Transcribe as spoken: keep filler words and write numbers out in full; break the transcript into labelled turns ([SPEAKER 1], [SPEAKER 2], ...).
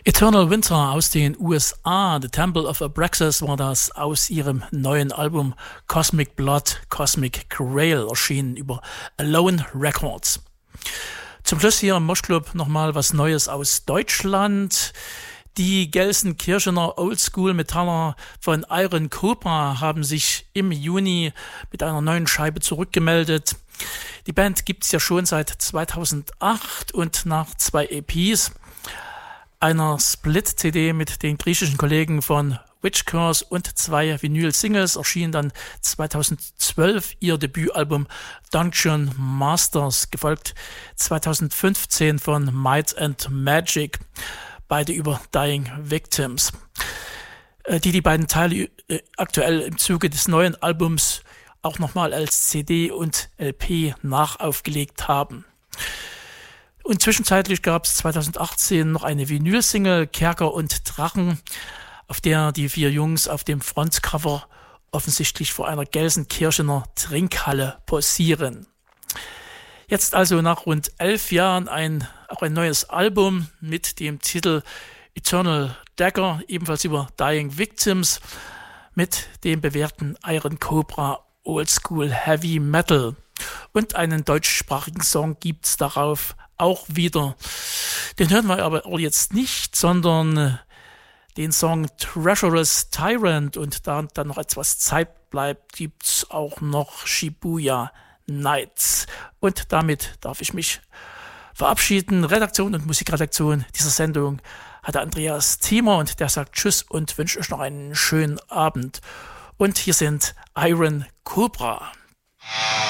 [SPEAKER 1] Eternal Winter aus den U S A, The Temple of Abraxas war das, aus ihrem neuen Album Cosmic Blood, Cosmic Grail, erschienen über Alone Records. Zum Schluss hier im Moschclub nochmal was Neues aus Deutschland. Die Gelsenkirchener Oldschool-Metaller von Iron Cobra haben sich im Juni mit einer neuen Scheibe zurückgemeldet. Die Band gibt's ja schon seit zweitausendacht und nach zwei E Ps, einer Split-C D mit den griechischen Kollegen von Witch Curse und zwei Vinyl-Singles erschien dann zweitausendzwölf ihr Debütalbum Dungeon Masters, gefolgt zweitausendfünfzehn von Might and Magic, beide über Dying Victims, die die beiden Teile aktuell im Zuge des neuen Albums auch nochmal als C D und L P nachaufgelegt haben. Und zwischenzeitlich gab es zweitausendachtzehn noch eine Vinyl-Single, Kerker und Drachen, auf der die vier Jungs auf dem Frontcover offensichtlich vor einer Gelsenkirchener Trinkhalle posieren. Jetzt also nach rund elf Jahren ein, auch ein neues Album mit dem Titel Eternal Dagger, ebenfalls über Dying Victims, mit dem bewährten Iron Cobra Oldschool Heavy Metal. Und einen deutschsprachigen Song gibt's darauf auch wieder. Den hören wir aber jetzt nicht, sondern den Song Treacherous Tyrant, und da dann noch etwas Zeit bleibt, gibt's auch noch Shibuya Nights. Und damit darf ich mich verabschieden. Redaktion und Musikredaktion dieser Sendung hatte Andreas Thiemer, und der sagt Tschüss und wünscht euch noch einen schönen Abend. Und hier sind Iron Cobra.